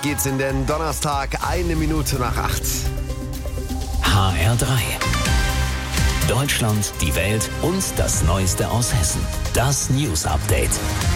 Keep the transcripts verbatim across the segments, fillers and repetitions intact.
Geht's in den Donnerstag, eine Minute nach acht. H R drei. Deutschland, die Welt und das Neueste aus Hessen. Das News Update.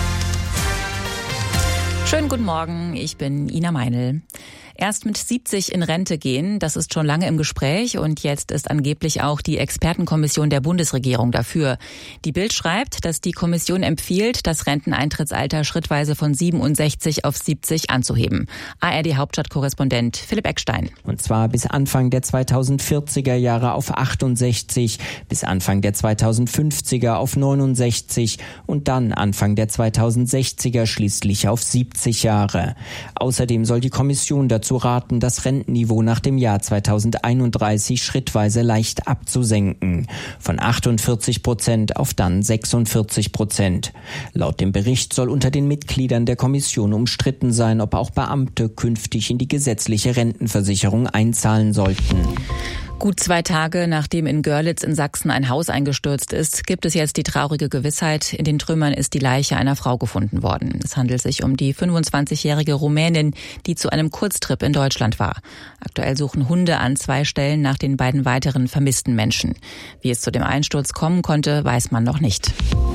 Schönen guten Morgen, ich bin Ina Meinl. Erst mit siebzig in Rente gehen, das ist schon lange im Gespräch und jetzt ist angeblich auch die Expertenkommission der Bundesregierung dafür. Die Bild schreibt, dass die Kommission empfiehlt, das Renteneintrittsalter schrittweise von siebenundsechzig auf siebzig anzuheben. A R D-Hauptstadtkorrespondent Philipp Eckstein. Und zwar bis Anfang der zweitausendvierziger Jahre auf achtundsechzig, bis Anfang der zweitausendfünfziger auf neunundsechzig und dann Anfang der zweitausendsechziger schließlich auf siebzig Jahre. Außerdem soll die Kommission dazu zu raten, das Rentenniveau nach dem Jahr zweitausendeinunddreißig schrittweise leicht abzusenken. Von achtundvierzig Prozent auf dann sechsundvierzig Prozent. Laut dem Bericht soll unter den Mitgliedern der Kommission umstritten sein, ob auch Beamte künftig in die gesetzliche Rentenversicherung einzahlen sollten. Gut zwei Tage nachdem in Görlitz in Sachsen ein Haus eingestürzt ist, gibt es jetzt die traurige Gewissheit, in den Trümmern ist die Leiche einer Frau gefunden worden. Es handelt sich um die fünfundzwanzigjährige Rumänin, die zu einem Kurztrip in Deutschland war. Aktuell suchen Hunde an zwei Stellen nach den beiden weiteren vermissten Menschen. Wie es zu dem Einsturz kommen konnte, weiß man noch nicht.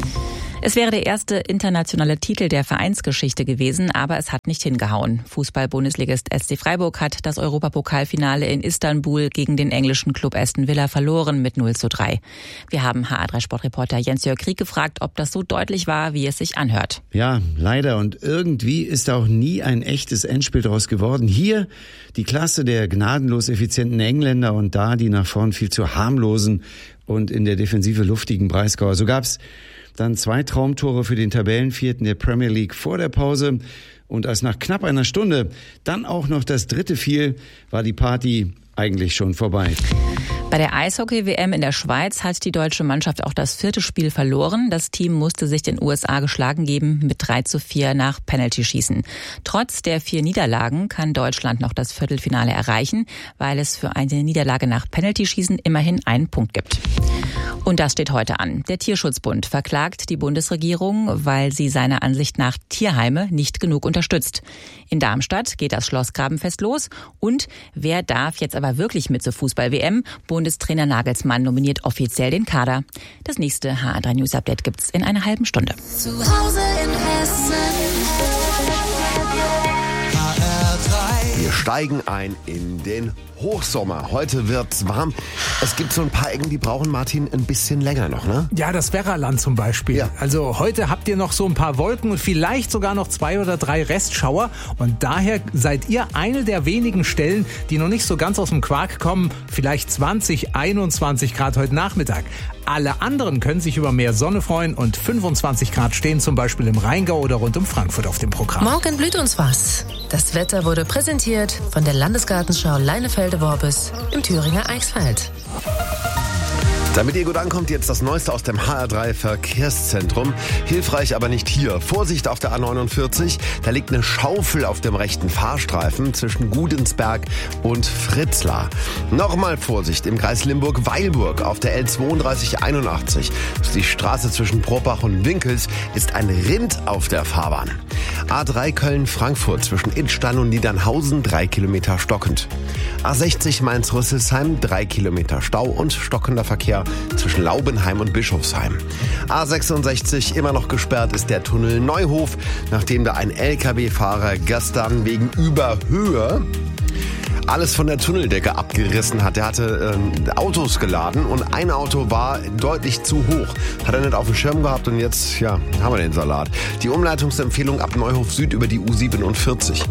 Es wäre der erste internationale Titel der Vereinsgeschichte gewesen, aber es hat nicht hingehauen. Fußball-Bundesligist S C Freiburg hat das Europapokalfinale in Istanbul gegen den englischen Club Aston Villa verloren mit null zu drei. Wir haben H R drei Sportreporter Jens-Jörg Krieg gefragt, ob das so deutlich war, wie es sich anhört. Ja, leider. Und irgendwie ist auch nie ein echtes Endspiel daraus geworden. Hier die Klasse der gnadenlos effizienten Engländer und da die nach vorn viel zu harmlosen und in der Defensive luftigen Breisgauer. So gab's dann zwei Traumtore für den Tabellenvierten der Premier League vor der Pause. Und als nach knapp einer Stunde dann auch noch das dritte fiel, war die Party eigentlich schon vorbei. Bei der Eishockey-W M in der Schweiz hat die deutsche Mannschaft auch das vierte Spiel verloren. Das Team musste sich den U S A geschlagen geben mit drei zu vier nach Penaltyschießen. Trotz der vier Niederlagen kann Deutschland noch das Viertelfinale erreichen, weil es für eine Niederlage nach Penaltyschießen immerhin einen Punkt gibt. Und das steht heute an. Der Tierschutzbund verklagt die Bundesregierung, weil sie seiner Ansicht nach Tierheime nicht genug unterstützt. In Darmstadt geht das Schloss Grabenfest los. Und wer darf jetzt aber wirklich mit zur Fußball-W M? Bundestrainer Nagelsmann nominiert offiziell den Kader. Das nächste H R drei News Update gibt's in einer halben Stunde. Zu Hause in Hessen. H R drei. Wir steigen ein in den Hochsommer. Heute wird's warm. Es gibt so ein paar Ecken, die brauchen, Martin, ein bisschen länger noch, ne? Ja, das Werraland zum Beispiel. Ja. Also heute habt ihr noch so ein paar Wolken und vielleicht sogar noch zwei oder drei Restschauer. Und daher seid ihr eine der wenigen Stellen, die noch nicht so ganz aus dem Quark kommen. Vielleicht zwanzig, einundzwanzig Grad heute Nachmittag. Alle anderen können sich über mehr Sonne freuen und fünfundzwanzig Grad stehen zum Beispiel im Rheingau oder rund um Frankfurt auf dem Programm. Morgen blüht uns was. Das Wetter wurde präsentiert von der Landesgartenschau Leinefelde-Worbis im Thüringer Eichsfeld. Damit ihr gut ankommt, jetzt das Neueste aus dem H R drei Verkehrszentrum. Hilfreich aber nicht hier. Vorsicht auf der A neunundvierzig. Da liegt eine Schaufel auf dem rechten Fahrstreifen zwischen Gudensberg und Fritzlar. Nochmal Vorsicht im Kreis Limburg-Weilburg auf der L zweiunddreißig einundachtzig. Das ist die Straße zwischen Probach und Winkels. Ist ein Rind auf der Fahrbahn. A drei Köln-Frankfurt zwischen Idstein und Niedernhausen drei Kilometer stockend. A sechzig Mainz-Rüsselsheim drei Kilometer Stau und stockender Verkehr zwischen Laubenheim und Bischofsheim. A sechsundsechzig immer noch gesperrt ist der Tunnel Neuhof, nachdem da ein L K W-Fahrer gestern wegen Überhöhe alles von der Tunneldecke abgerissen hat. Er hatte äh, Autos geladen und ein Auto war deutlich zu hoch. Hat er nicht auf dem Schirm gehabt und jetzt, ja, haben wir den Salat. Die Umleitungsempfehlung ab Neuhof Süd über die U siebenundvierzig.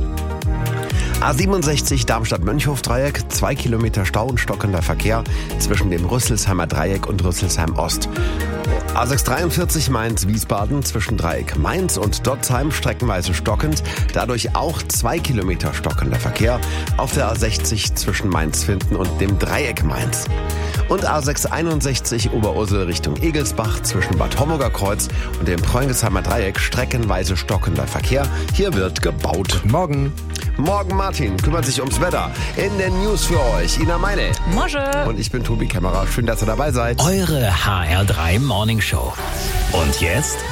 A siebenundsechzig Darmstadt-Mönchhof-Dreieck, zwei Kilometer Stau und stockender Verkehr zwischen dem Rüsselsheimer Dreieck und Rüsselsheim Ost. A sechshundertdreiundvierzig Mainz-Wiesbaden zwischen Dreieck Mainz und Dotzheim streckenweise stockend, dadurch auch zwei Kilometer stockender Verkehr auf der A sechzig zwischen Mainz-Finden und dem Dreieck Mainz. Und A sechshunderteinundsechzig Oberursel Richtung Egelsbach zwischen Bad Homburger Kreuz und dem Preungesheimer Dreieck streckenweise stockender Verkehr. Hier wird gebaut. Guten Morgen. Morgen Martin kümmert sich ums Wetter. In den News für euch Ina Meinl. Mosche. Und ich bin Tobi Kämmerer. Schön, dass ihr dabei seid. Eure H R drei Morning Show. Und jetzt